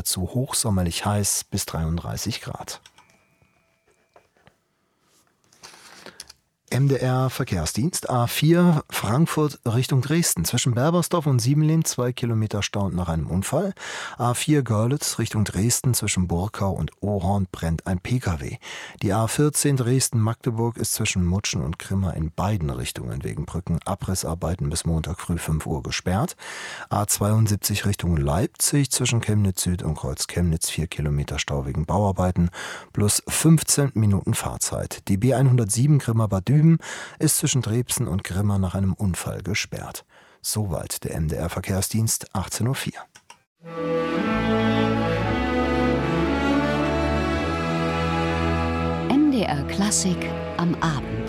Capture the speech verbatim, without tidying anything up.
nahezu hochsommerlich heiß bis dreiunddreißig Grad. M D R Verkehrsdienst A vier Frankfurt Richtung Dresden. Zwischen Berbersdorf und Siebenlehn zwei Kilometer Stau nach einem Unfall. A vier Görlitz Richtung Dresden. Zwischen Burkau und Ohorn brennt ein Pkw. Die A vierzehn Dresden-Magdeburg ist zwischen Mutschen und Grimma in beiden Richtungen wegen Brückenabrissarbeiten bis Montag früh fünf Uhr gesperrt. A zweiundsiebzig Richtung Leipzig zwischen Chemnitz Süd und Kreuz Chemnitz vier Kilometer Stau wegen Bauarbeiten plus fünfzehn Minuten Fahrzeit. Die B hundertsieben Grimma-Bad Düben ist zwischen Drebsen und Grimma nach einem Unfall gesperrt. Soweit der M D R Verkehrsdienst, achtzehn Uhr vier. M D R Klassik am Abend.